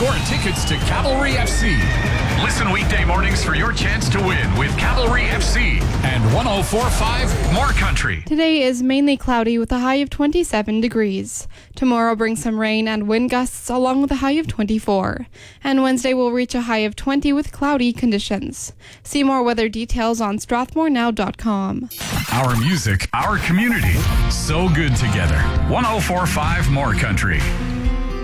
score tickets to Cavalry FC. Listen weekday mornings for your chance to win with Cavalry FC and 104.5 More Country. Today is mainly cloudy with a high of 27 degrees. Tomorrow brings some rain and wind gusts along with a high of 24. And Wednesday will reach a high of 20 with cloudy conditions. See more weather details on strathmorenow.com. Our music, our community, so good together. 104.5 More Country.